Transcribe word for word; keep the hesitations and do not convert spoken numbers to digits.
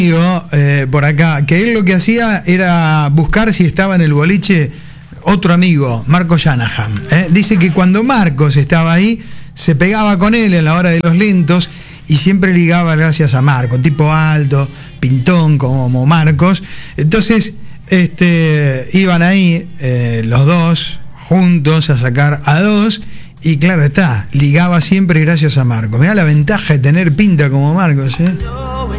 Eh, por acá, que él lo que hacía era buscar si estaba en el boliche otro amigo, Marco Shanahan. ¿eh? Dice que cuando Marcos estaba ahí, se pegaba con él en la hora de los lentos y siempre ligaba gracias a Marco, tipo alto, pintón como Marcos. Entonces, este, iban ahí eh, los dos juntos a sacar a dos. Y claro está, ligaba siempre gracias a Marcos. Mirá la ventaja de tener pinta como Marcos, ¿eh?